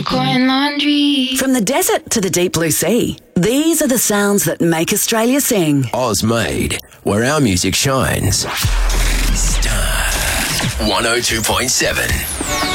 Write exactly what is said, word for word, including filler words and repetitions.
Coin laundry. From the desert to the deep blue sea, these are the sounds that make Australia sing. Oz made, where our music shines. Star one oh two point seven.